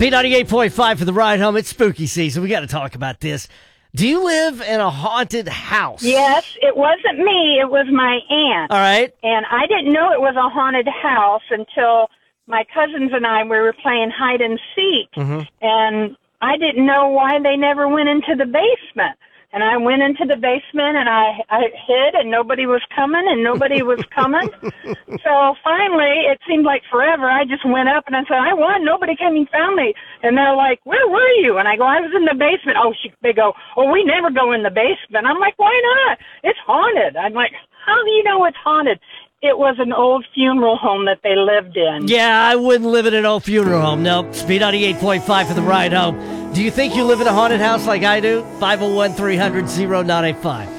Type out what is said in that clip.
B98.5 for the ride home. It's spooky season. We got to talk about this. Do you live in a haunted house? Yes, it wasn't me. It was my aunt. All right. And I didn't know it was a haunted house until my cousins and we were playing hide and seek. And I didn't know why they never went into the basement. And I went into the basement and I hid and nobody was coming So finally, it seemed like forever. I just went up and I said, I won. Nobody came and found me. And they're like, where were you? And I go, I was in the basement. They go, we never go in the basement. I'm like, why not? It's haunted. I'm like, how do you know it's haunted? It was an old funeral home that they lived in. Yeah, I wouldn't live in an old funeral home. No, Speed 98.5 for the ride home. Do you think you live in a haunted house like I do? 501-300-0985.